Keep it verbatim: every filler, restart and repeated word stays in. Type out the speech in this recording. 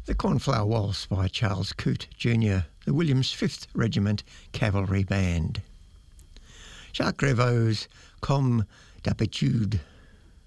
The Cornflower Waltz by Charles Coote Junior, the Williams fifth Regiment Cavalry Band. Jacques Revaux's Comme d'habitude